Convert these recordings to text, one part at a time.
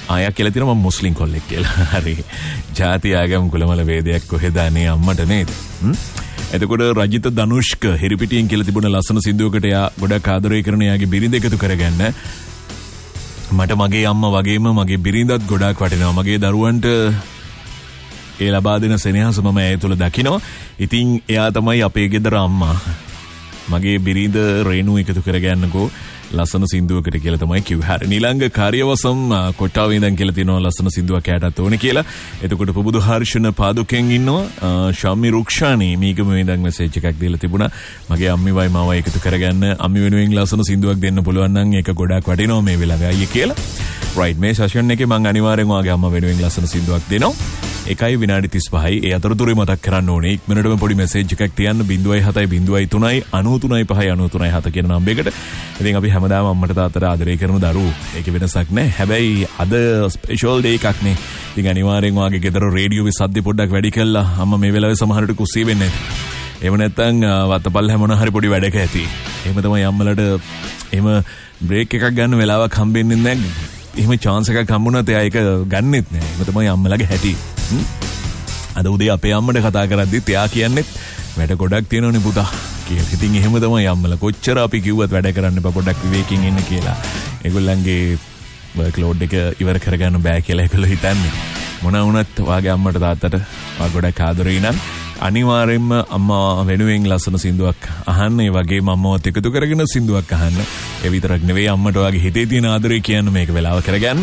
ආයක් කියලා තියෙනවා මම මුස්ලිම් කොල්ලෙක් කියලා. හරි. ජාති ආගම් කුලමල වේදයක් කොහෙද අනේ අම්මට නේද? එතකොට රජිත ධනුෂ්ක හිරිපිටියෙන් කියලා තිබුණ ලස්සන සින්දුවකට එයා ගොඩක් ආදරය කරන එයාගේ බිරිඳ එකතු කරගන්න. මට මගේ අම්මා වගේම මගේ බිරිඳත් ගොඩාක් වටිනවා. මගේ දරුවන්ට ඒ ලබා දෙන සෙනෙහස මම ඒ තුළ දකිනවා. ඉතින් එයා තමයි අපේ ගෙදර අම්මා. මගේ බිරිඳ රේණු එකතු කරගන්නකෝ ලස්සන සින්දුවකට කියලා තමයි කිව්වේ. හරි. නිලංග කාර්යවසම් කොට්ටාවේ ඉඳන් කියලා තියෙනවා ලස්සන සින්දුවක් කෑටත් ඕනේ කියලා. එතකොට පුබුදු හර්ෂණ පාදුකෙන් ඉන්නවා. ශම්මි රුක්ෂානි මීගම ඉඳන් මෙසේජ් එකක් දීලා තිබුණා. මගේ අම්මිවයි මාවයි එකතු කරගන්න අම්මි වෙනුවෙන් ලස්සන සින්දුවක් දෙන්න පුළුවන් නම් ඒක ගොඩාක් වටිනවා මේ වෙලාවේ අයියේ කියලා. රයිට් මේ සෙෂන් එකේ මම අනිවාර්යෙන් ඔයාගේ අම්මා වෙනුවෙන් ලස්සන සින්දුවක් දෙනවා. 1 විනාඩි 35 ඒ අතරතුරේ මතක් කරන්න ඕනේ ඉක්මනටම පොඩි මෙසේජ් එකක් තියන්න 0703 93 කියන නම්බරයකට. ඉතින් අපි හැමදාම අම්මට තාත්තට ආදරය කරන දරුවෝ. ඒකේ වෙනසක් නැහැ. හැබැයි අද ස්පෙෂල් ඩේ එකක් නේ. ඉතින් අනිවාර්යෙන් ඔයාගේ ගෙදර රේඩියෝවේ සද්ද පොඩ්ඩක් වැඩි කළා. අම්මා මේ වෙලාවේ සමහරට කුස්සිය වෙන්නේ නැහැ. එහෙම නැත්නම් වත්තපල්ල හැමෝන හරි පොඩි වැඩක ඇති. එහෙම තමයි අම්මලට එහෙම බ්‍රේක් එකක් ගන්න වෙලාවක් හම්බෙන්නේ නැහැ. එහෙම chance එකක් හම්බුණාත් එයා ඒක ගන්නෙත් නෑ. එහෙම තමයි අම්මලාගේ හැටි. අද උදේ අපේ අම්මට කතා කරද්දිත් එයා කියන්නේ වැඩ ගොඩක් තියෙනවනේ පුතා කියලා. ඉතින් එහෙම තමයි අම්මලා කොච්චර අපි කිව්වත් වැඩ කරන්න එපා පොඩ්ඩක් විවේකයෙන් ඉන්න කියලා. ඒගොල්ලන්ගේ වර්ක් ලෝඩ් එක ඉවර කරගන්න බෑ කියලා ඒගොල්ලෝ හිතන්නේ. මොන වුණත් වාගේ අම්මට තාත්තට වා ගොඩක් ආදරේ නම් අනිවාර්යෙන්ම අම්මා වෙනුවෙන් ලස්සන සින්දුවක් අහන්න. ඒ වගේම අම්මවත් එකතු කරගෙන සින්දුවක් අහන්න. ඒ විතරක් නෙවෙයි අම්මට ඔයාගේ හිතේ තියෙන ආදරේ කියන්න මේක වෙලාව කරගන්න.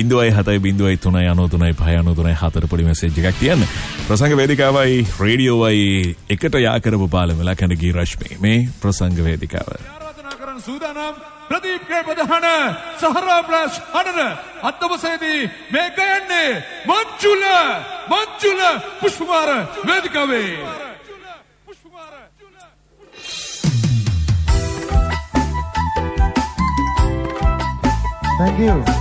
0703 පොඩි මෙසේජ් එකක් තියන්න. ප්‍රසංග වේදිකාවයි රේඩියෝවයි එකට යා කරපු පාලම ලකණගී රශ්මි මේ ප්‍රසංග වේදිකාව. ආරාධනා කරන සූදානම් ප්‍රදීප් ගේ ප්‍රධාන සහරා ප්ලස් හඬන අත්දවසේදී මේක යන්නේ මංජුල පුෂ්පකුමාර වේදිකාවේ. Thank you.